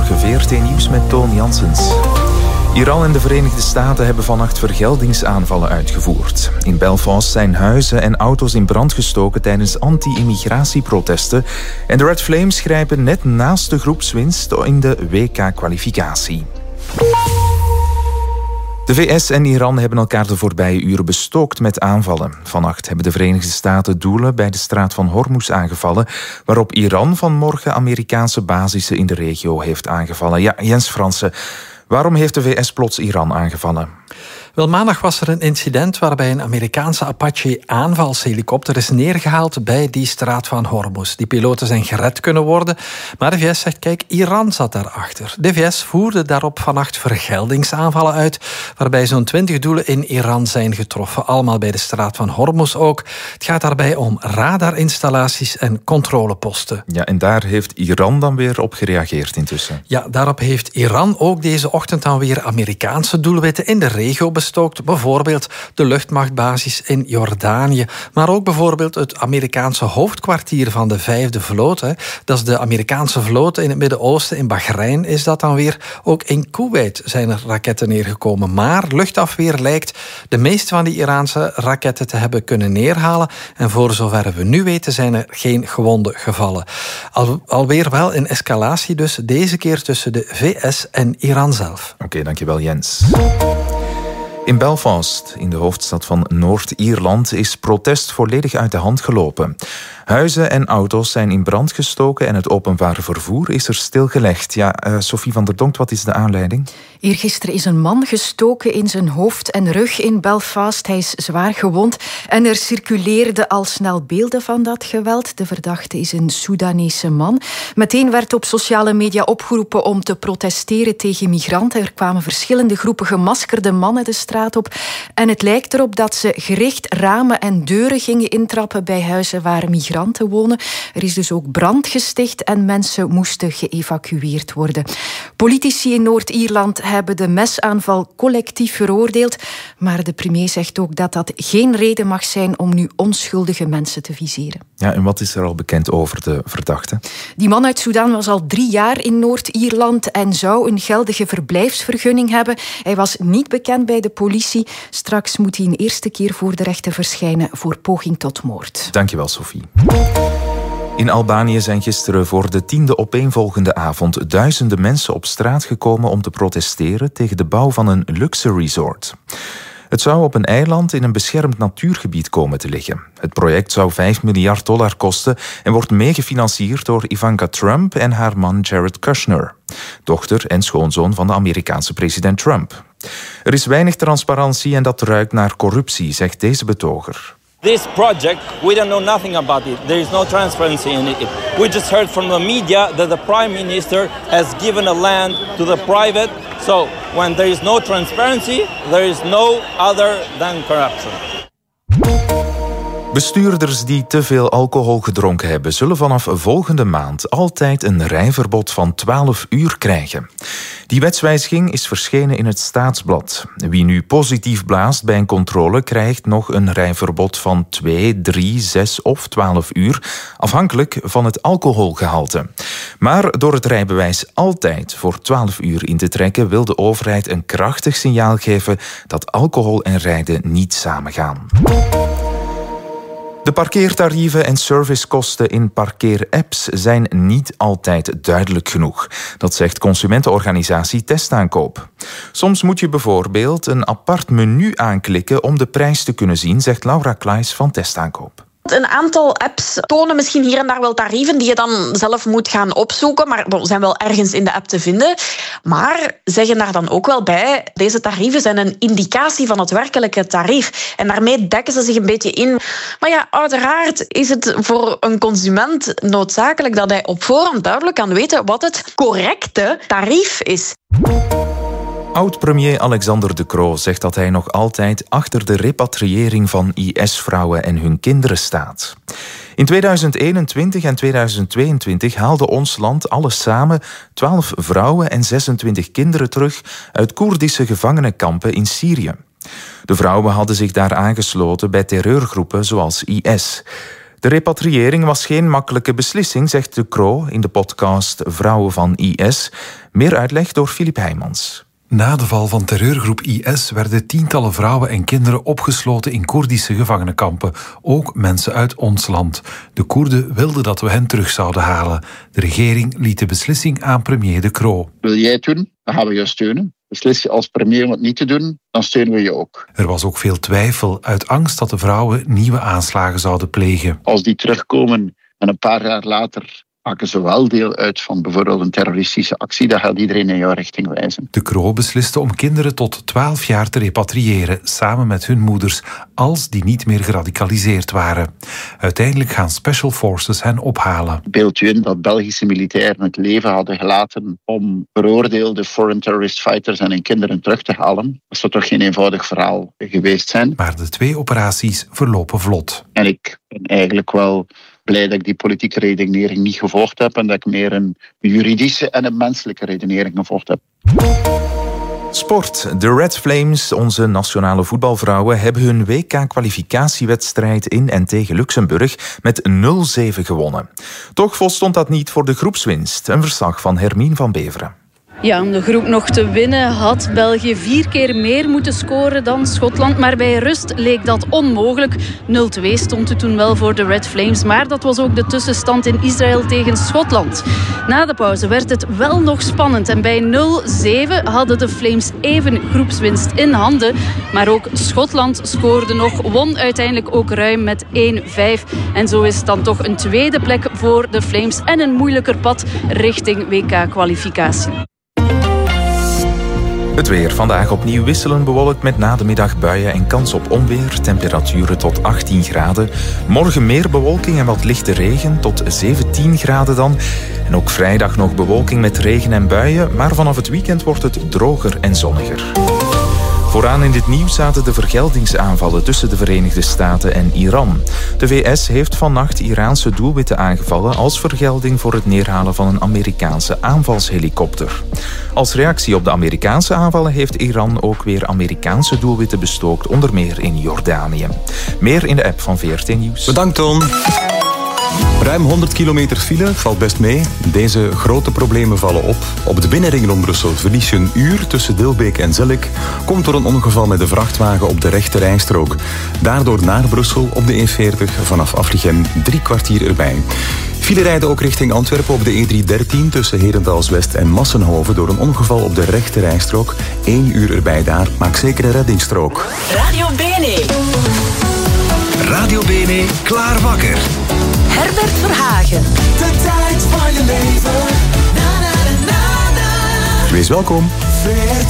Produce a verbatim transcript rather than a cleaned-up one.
Goedemorgen, V R T Nieuws met Toon Janssens. Iran en de Verenigde Staten hebben vannacht vergeldingsaanvallen uitgevoerd. In Belfast zijn huizen en auto's in brand gestoken tijdens anti-immigratieprotesten. En de Red Flames grijpen net naast de groepswinst in de W K-kwalificatie. De V S en Iran hebben elkaar de voorbije uren bestookt met aanvallen. Vannacht hebben de Verenigde Staten doelen bij de straat van Hormuz aangevallen, waarop Iran vanmorgen Amerikaanse basissen in de regio heeft aangevallen. Ja, Jens Fransen, waarom heeft de V S plots Iran aangevallen? Wel, maandag was er een incident waarbij een Amerikaanse Apache-aanvalshelikopter is neergehaald bij die straat van Hormuz. Die piloten zijn gered kunnen worden, maar de V S zegt, kijk, Iran zat daarachter. De V S voerde daarop vannacht vergeldingsaanvallen uit, waarbij zo'n twintig doelen in Iran zijn getroffen. Allemaal bij de straat van Hormuz ook. Het gaat daarbij om radarinstallaties en controleposten. Ja, en daar heeft Iran dan weer op gereageerd intussen? Ja, daarop heeft Iran ook deze ochtend dan weer Amerikaanse doelwitten in de regio bestookt. Bijvoorbeeld de luchtmachtbasis in Jordanië, maar ook bijvoorbeeld het Amerikaanse hoofdkwartier van de vijfde vloot. Hè. Dat is de Amerikaanse vloot in het Midden-Oosten. In Bahrein is dat dan weer. Ook in Kuwait zijn er raketten neergekomen. Maar luchtafweer lijkt de meeste van die Iraanse raketten te hebben kunnen neerhalen. En voor zover we nu weten zijn er geen gewonden gevallen. Al, alweer wel een escalatie dus, deze keer tussen de V S en Iran zelf. Oké, okay, dankjewel Jens. In Belfast, in de hoofdstad van Noord-Ierland, is protest volledig uit de hand gelopen. Huizen en auto's zijn in brand gestoken en het openbaar vervoer is er stilgelegd. Ja, uh, Sophie van der Donkt, wat is de aanleiding? Eergisteren is een man gestoken in zijn hoofd en rug in Belfast. Hij is zwaar gewond en er circuleerden al snel beelden van dat geweld. De verdachte is een Soedanese man. Meteen werd op sociale media opgeroepen om te protesteren tegen migranten. Er kwamen verschillende groepen gemaskerde mannen de straat op. En het lijkt erop dat ze gericht ramen en deuren gingen intrappen bij huizen waar migranten wonen. Er is dus ook brand gesticht en mensen moesten geëvacueerd worden. Politici in Noord-Ierland hebben de mesaanval collectief veroordeeld, maar de premier zegt ook dat dat geen reden mag zijn om nu onschuldige mensen te viseren. Ja, en wat is er al bekend over de verdachte? Die man uit Sudan was al drie jaar in Noord-Ierland en zou een geldige verblijfsvergunning hebben. Hij was niet bekend bij de politie. Straks moet hij een eerste keer voor de rechter verschijnen voor poging tot moord. Dankjewel, Sophie. In Albanië zijn gisteren voor de tiende opeenvolgende avond duizenden mensen op straat gekomen om te protesteren tegen de bouw van een luxe resort. Het zou op een eiland in een beschermd natuurgebied komen te liggen. Het project zou vijf miljard dollar kosten en wordt meegefinancierd door Ivanka Trump en haar man Jared Kushner, dochter en schoonzoon van de Amerikaanse president Trump. Er is weinig transparantie en dat ruikt naar corruptie, zegt deze betoger. This project, we don't know nothing about it. There is no transparency in it. We just heard from the media that the prime minister has given a land to the private. So when there is no transparency, there is no other than corruption. Bestuurders die te veel alcohol gedronken hebben, zullen vanaf volgende maand altijd een rijverbod van twaalf uur krijgen. Die wetswijziging is verschenen in het Staatsblad. Wie nu positief blaast bij een controle krijgt nog een rijverbod van twee, drie, zes of twaalf uur, afhankelijk van het alcoholgehalte. Maar door het rijbewijs altijd voor twaalf uur in te trekken, wil de overheid een krachtig signaal geven dat alcohol en rijden niet samengaan. De parkeertarieven en servicekosten in parkeerapps zijn niet altijd duidelijk genoeg. Dat zegt consumentenorganisatie Testaankoop. Soms moet je bijvoorbeeld een apart menu aanklikken om de prijs te kunnen zien, zegt Laura Klaes van Testaankoop. Een aantal apps tonen misschien hier en daar wel tarieven die je dan zelf moet gaan opzoeken, maar zijn wel ergens in de app te vinden. Maar zeggen daar dan ook wel bij, deze tarieven zijn een indicatie van het werkelijke tarief. En daarmee dekken ze zich een beetje in. Maar ja, uiteraard is het voor een consument noodzakelijk dat hij op voorhand duidelijk kan weten wat het correcte tarief is. Oud-premier Alexander De Croo zegt dat hij nog altijd achter de repatriëring van I S-vrouwen en hun kinderen staat. In tweeduizend eenentwintig en tweeduizend tweeëntwintig haalde ons land alles samen twaalf vrouwen en zesentwintig kinderen terug uit Koerdische gevangenenkampen in Syrië. De vrouwen hadden zich daar aangesloten bij terreurgroepen zoals I S. De repatriëring was geen makkelijke beslissing, zegt De Croo in de podcast Vrouwen van I S. Meer uitleg door Filip Heijmans. Na de val van terreurgroep I S werden tientallen vrouwen en kinderen opgesloten in Koerdische gevangenenkampen. Ook mensen uit ons land. De Koerden wilden dat we hen terug zouden halen. De regering liet de beslissing aan premier De Croo. Wil jij het doen? Dan gaan we je steunen. Beslis je als premier om het niet te doen, dan steunen we je ook. Er was ook veel twijfel uit angst dat de vrouwen nieuwe aanslagen zouden plegen. Als die terugkomen en een paar jaar later maken ze wel deel uit van bijvoorbeeld een terroristische actie, dan gaat iedereen in jouw richting wijzen. De Croo besliste om kinderen tot twaalf jaar te repatriëren, samen met hun moeders, als die niet meer geradicaliseerd waren. Uiteindelijk gaan Special Forces hen ophalen. Beeld u in dat Belgische militairen het leven hadden gelaten om veroordeelde foreign terrorist fighters en hun kinderen terug te halen. Dat zou toch geen eenvoudig verhaal geweest zijn. Maar de twee operaties verlopen vlot. En ik ben eigenlijk wel blij dat ik die politieke redenering niet gevolgd heb en dat ik meer een juridische en een menselijke redenering gevolgd heb. Sport. De Red Flames, onze nationale voetbalvrouwen, hebben hun W K-kwalificatiewedstrijd in en tegen Luxemburg met nul zeven gewonnen. Toch volstond dat niet voor de groepswinst. Een verslag van Hermine van Beveren. Ja, om de groep nog te winnen had België vier keer meer moeten scoren dan Schotland. Maar bij rust leek dat onmogelijk. nul twee stond het toen wel voor de Red Flames. Maar dat was ook de tussenstand in Israël tegen Schotland. Na de pauze werd het wel nog spannend. En bij nul zeven hadden de Flames even groepswinst in handen. Maar ook Schotland scoorde nog. Won uiteindelijk ook ruim met één vijf. En zo is het dan toch een tweede plek voor de Flames. En een moeilijker pad richting W K-kwalificatie. Het weer. Vandaag opnieuw wisselend bewolkt met na de middag buien en kans op onweer. Temperaturen tot achttien graden. Morgen meer bewolking en wat lichte regen, tot zeventien graden dan. En ook vrijdag nog bewolking met regen en buien, maar vanaf het weekend wordt het droger en zonniger. Vooraan in dit nieuws zaten de vergeldingsaanvallen tussen de Verenigde Staten en Iran. De V S heeft vannacht Iraanse doelwitten aangevallen als vergelding voor het neerhalen van een Amerikaanse aanvalshelikopter. Als reactie op de Amerikaanse aanvallen heeft Iran ook weer Amerikaanse doelwitten bestookt, onder meer in Jordanië. Meer in de app van V R T Nieuws. Bedankt, Toon. Ruim honderd kilometer file, valt best mee. Deze grote problemen vallen op. Op de binnenring rond Brussel verlies je een uur tussen Dilbeek en Zellik. Komt door een ongeval met de vrachtwagen op de rechte rijstrook. Daardoor naar Brussel op de E veertig vanaf Aflichem drie kwartier erbij. File rijden ook richting Antwerpen op de E driehonderddertien tussen Herentals-West en Massenhoven door een ongeval op de rechte rijstrook. Eén uur erbij daar, maak zeker een reddingsstrook. Radio Bene. Radio Bene, klaar wakker. Herbert Verhagen. De tijd van je leven. Na, na, na, na, na. Wees welkom.